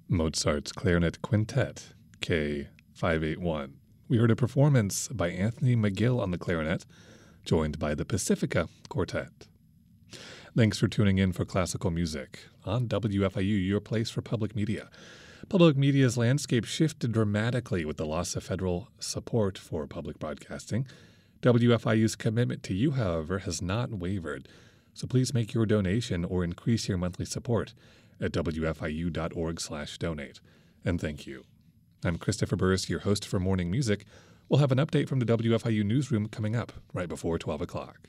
Mozart's Clarinet Quintet, K581. We heard a performance by Anthony McGill on the clarinet, joined by the Pacifica Quartet. Thanks for tuning in for classical music on WFIU, your place for public media. Public media's landscape shifted dramatically with the loss of federal support for public broadcasting. WFIU's commitment to you, however, has not wavered. So please make your donation or increase your monthly support at wfiu.org/donate. And thank you. I'm Christopher Burris, your host for Morning Music. We'll have an update from the WFIU newsroom coming up right before 12 o'clock.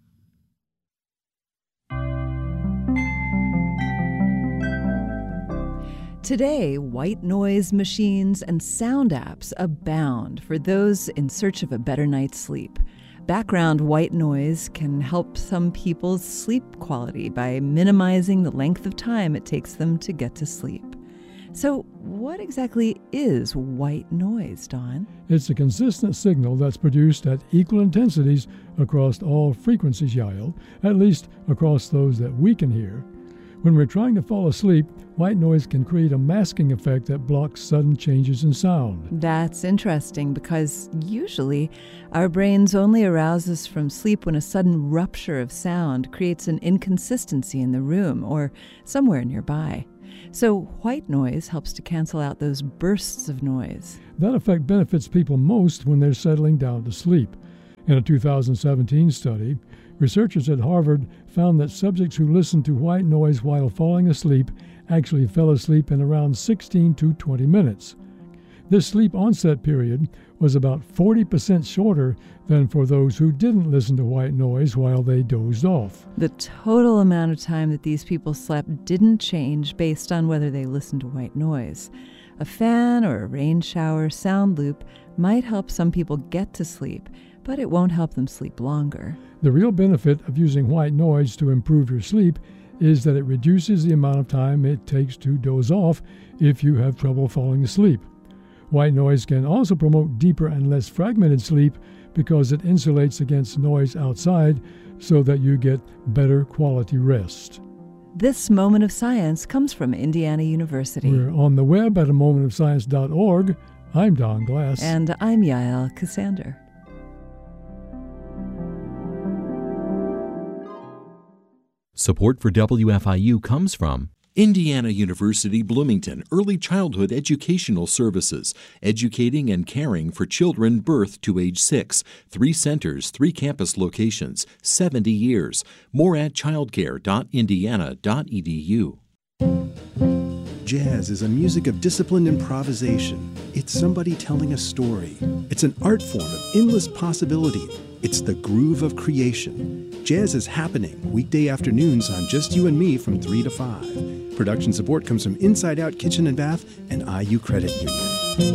Today, white noise machines and sound apps abound for those in search of a better night's sleep. Background white noise can help some people's sleep quality by minimizing the length of time it takes them to get to sleep. So, what exactly is white noise, Don? It's a consistent signal that's produced at equal intensities across all frequencies, Yael, at least across those that we can hear. When we're trying to fall asleep, white noise can create a masking effect that blocks sudden changes in sound. That's interesting because usually our brains only arouse us from sleep when a sudden rupture of sound creates an inconsistency in the room or somewhere nearby. So white noise helps to cancel out those bursts of noise. That effect benefits people most when they're settling down to sleep. In a 2017 study, researchers at Harvard found that subjects who listened to white noise while falling asleep actually fell asleep in around 16 to 20 minutes. This sleep onset period was about 40% shorter than for those who didn't listen to white noise while they dozed off. The total amount of time that these people slept didn't change based on whether they listened to white noise. A fan or a rain shower sound loop might help some people get to sleep, but it won't help them sleep longer. The real benefit of using white noise to improve your sleep is that it reduces the amount of time it takes to doze off if you have trouble falling asleep. White noise can also promote deeper and less fragmented sleep because it insulates against noise outside so that you get better quality rest. This Moment of Science comes from Indiana University. We're on the web at amomentofscience.org. I'm Don Glass. And I'm Yael Cassander. Support for WFIU comes from Indiana University Bloomington Early Childhood Educational Services, educating and caring for children birth to age 6. 3 centers, 3 campus locations, 70 years. More at childcare.indiana.edu. Jazz is a music of disciplined improvisation. It's somebody telling a story. It's an art form of endless possibility. It's the groove of creation. Jazz is happening weekday afternoons on Just You and Me from 3 to 5. Production support comes from Inside Out Kitchen and Bath and IU Credit Union.